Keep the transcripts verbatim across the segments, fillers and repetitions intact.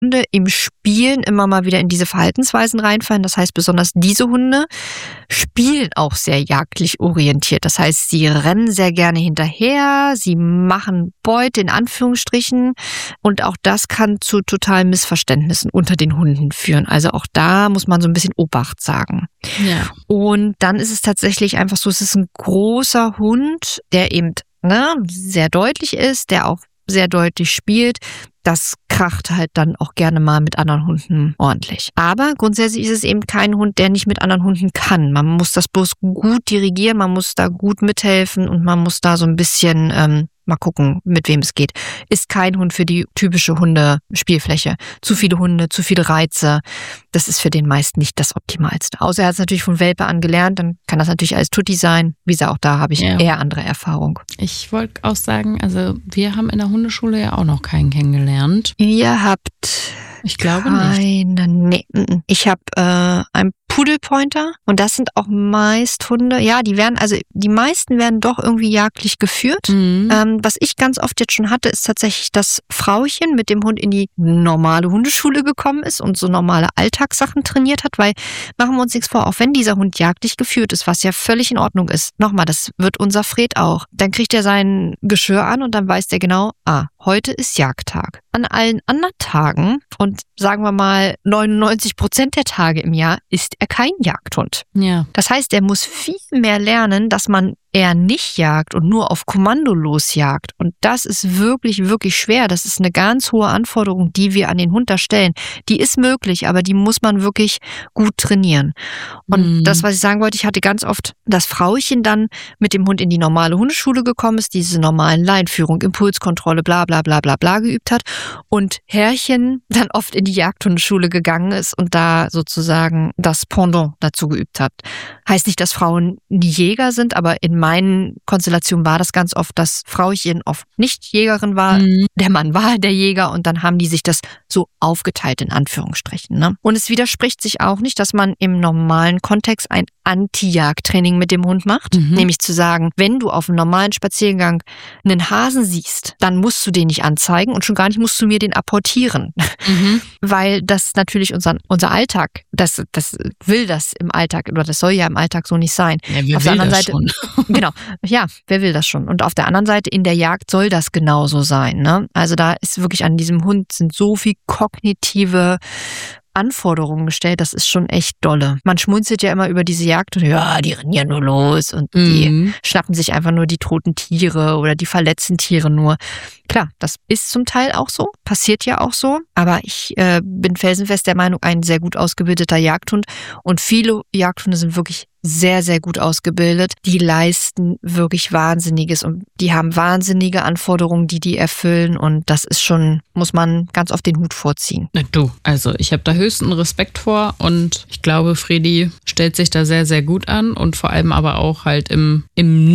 Hunde im Spielen immer mal wieder in diese Verhaltensweisen reinfallen. Das heißt, besonders diese Hunde spielen auch sehr jagdlich orientiert. Das heißt, sie rennen sehr gerne hinterher, sie machen Beute in Anführungsstrichen und auch das kann zu totalen Missverständnissen unter den Hunden führen. Also auch da muss man so ein bisschen Obacht sagen. Ja. Und dann ist es tatsächlich einfach so, es ist ein großer Hund, der eben ne, sehr deutlich ist, der auch sehr deutlich spielt. Das kracht halt dann auch gerne mal mit anderen Hunden ordentlich. Aber grundsätzlich ist es eben kein Hund, der nicht mit anderen Hunden kann. Man muss das bloß gut dirigieren, man muss da gut mithelfen und man muss da so ein bisschen ähm, mal gucken, mit wem es geht. Ist kein Hund für die typische Hundespielfläche. Zu viele Hunde, zu viele Reize. Das ist für den meist nicht das Optimalste. Außer er hat es natürlich von Welpe an gelernt, dann kann das natürlich alles Tutti sein. Wie gesagt, auch da habe ich ja. eher andere Erfahrung. Ich wollte auch sagen, also wir haben in der Hundeschule ja auch noch keinen kennengelernt. Ihr habt... Ich glaube keine, nicht. Nee. Ich habe äh, einen Pudelpointer und das sind auch meist Hunde, ja, die werden, also die meisten werden doch irgendwie jagdlich geführt. Mhm. Ähm, was ich ganz oft jetzt schon hatte, ist tatsächlich das Frauchen mit dem Hund in die normale Hundeschule gekommen ist und so normale Alltagssachen trainiert hat, weil, machen wir uns nichts vor, auch wenn dieser Hund jagdlich geführt ist, was ja völlig in Ordnung ist, nochmal, das wird unser Fred auch, dann kriegt er sein Geschirr an und dann weiß der genau, ah, heute ist Jagdtag. An allen anderen Tagen und sagen wir mal neunundneunzig Prozent der Tage im Jahr ist er kein Jagdhund. Ja. Das heißt, er muss viel mehr lernen, dass man eher nicht jagt und nur auf Kommando losjagt. Und das ist wirklich, wirklich schwer. Das ist eine ganz hohe Anforderung, die wir an den Hund da stellen. Die ist möglich, aber die muss man wirklich gut trainieren. Und mhm. das, was ich sagen wollte, ich hatte ganz oft das Frauchen dann mit dem Hund in die normale Hundeschule gekommen ist, diese normalen Leinführung, Impulskontrolle, bla bla bla bla bla geübt hat. Und Herrchen dann oft in die Jagdhundeschule gegangen ist und da sozusagen das Pendant dazu geübt hat. Heißt nicht, dass Frauen die Jäger sind, aber in meinen Konstellationen war das ganz oft, dass Frauchen oft nicht Jägerin war, mhm. der Mann war der Jäger und dann haben die sich das so aufgeteilt in Anführungsstrichen. Ne? Und es widerspricht sich auch nicht, dass man im normalen Kontext ein Anti-Jagd-Training mit dem Hund macht. Mhm. Nämlich zu sagen, wenn du auf einem normalen Spaziergang einen Hasen siehst, dann musst du den nicht anzeigen und schon gar nicht musst du mir den apportieren. Mhm. Weil das natürlich unser, unser Alltag, das, das will das im Alltag, oder das soll ja im Alltag so nicht sein. Ja, wer auf will der anderen das Seite, schon? Genau, ja, wer will das schon? Und auf der anderen Seite, in der Jagd soll das genauso sein. Ne? Also da ist wirklich an diesem Hund sind so viel kognitive Anforderungen gestellt, das ist schon echt dolle. Man schmunzelt ja immer über diese Jagd und ja, die rennen ja nur los und mhm. die schnappen sich einfach nur die toten Tiere oder die verletzten Tiere nur. Klar, das ist zum Teil auch so, passiert ja auch so, aber ich äh, bin felsenfest der Meinung, ein sehr gut ausgebildeter Jagdhund und viele Jagdhunde sind wirklich sehr, sehr gut ausgebildet. Die leisten wirklich Wahnsinniges und die haben wahnsinnige Anforderungen, die die erfüllen und das ist schon, muss man ganz oft den Hut vorziehen. Na du, also ich habe da höchsten Respekt vor und ich glaube, Fredi stellt sich da sehr, sehr gut an und vor allem aber auch halt im, im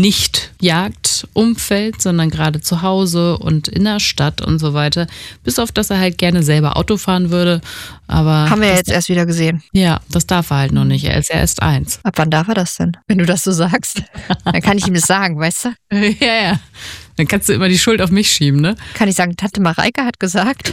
Nicht-Jagd-Umfeld, sondern gerade zu Hause und in der Stadt und so weiter. Bis auf, dass er halt gerne selber Auto fahren würde, aber... Haben wir ja jetzt erst wieder gesehen. Ja, das darf er halt noch nicht. Er ist ja erst eins. Ab wann darf er das denn? Wenn du das so sagst, dann kann ich ihm das sagen, weißt du? Ja, ja. Dann kannst du immer die Schuld auf mich schieben, ne? Kann ich sagen, Tante Mareike hat gesagt.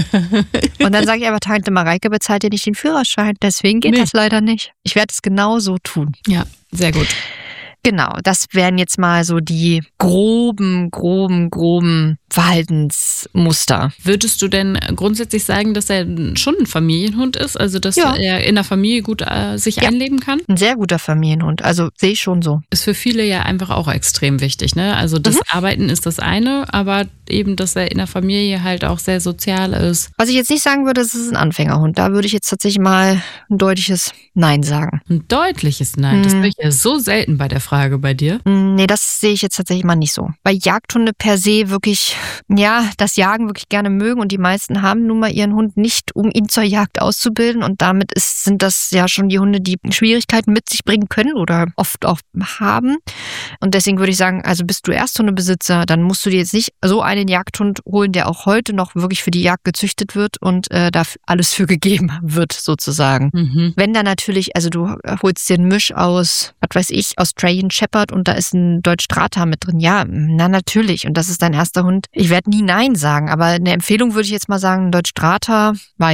Und dann sage ich aber, Tante Mareike bezahlt ja nicht den Führerschein, deswegen geht nee. das leider nicht. Ich werde es genau so tun. Ja, sehr gut. Genau, das wären jetzt mal so die groben, groben, groben Verhaltensmuster. Würdest du denn grundsätzlich sagen, dass er schon ein Familienhund ist? Also, dass ja. er in der Familie gut äh, sich ja. einleben kann? Ein sehr guter Familienhund, also sehe ich schon so. Ist für viele ja einfach auch extrem wichtig, ne? Also das mhm. Arbeiten ist das eine, aber eben, dass er in der Familie halt auch sehr sozial ist. Was ich jetzt nicht sagen würde, das ist ein Anfängerhund. Da würde ich jetzt tatsächlich mal ein deutliches Nein sagen. Ein deutliches Nein? Mhm. Das höre ich ja so selten bei der Frage bei dir. Nee, das sehe ich jetzt tatsächlich mal nicht so. Weil Jagdhunde per se wirklich, ja, das Jagen wirklich gerne mögen und die meisten haben nun mal ihren Hund nicht, um ihn zur Jagd auszubilden und damit ist, sind das ja schon die Hunde, die Schwierigkeiten mit sich bringen können oder oft auch haben. Und deswegen würde ich sagen, also bist du Ersthundebesitzer, dann musst du dir jetzt nicht so einen Jagdhund holen, der auch heute noch wirklich für die Jagd gezüchtet wird und äh, da alles für gegeben wird sozusagen. Mhm. Wenn dann natürlich, also du holst dir einen Misch aus, was weiß ich, Australian ein Shepherd und da ist ein Deutsch Strata mit drin. Ja, na natürlich. Und das ist dein erster Hund. Ich werde nie Nein sagen, aber eine Empfehlung würde ich jetzt mal sagen, ein Deutsch Strata, weiß